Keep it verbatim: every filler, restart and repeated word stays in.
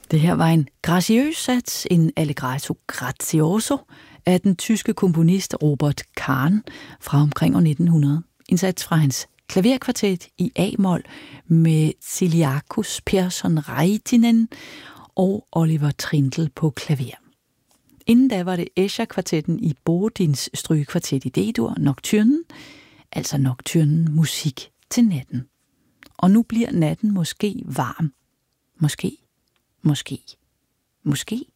Det her var en graciøs sats, en allegretto grazioso af den tyske komponist Robert Kahn fra omkring år nitten hundrede. En sats fra hans klaverkvartet i A-mol med Ciliacus Persson Raitinen og Oliver Trindl på klaver. Inden da var det Escher-kvartetten i Bodins strygekvartet i D-dur, Nocturnen, altså Nocturnen musik til natten. Og nu bliver natten måske varm. Måske, måske, måske.